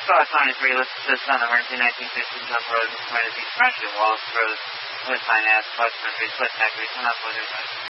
saw a sign for Ulysses' son, emergency 1915 jump road, and pointed the expression. Wallace rose with sign, asked, question, and split back, come up with it.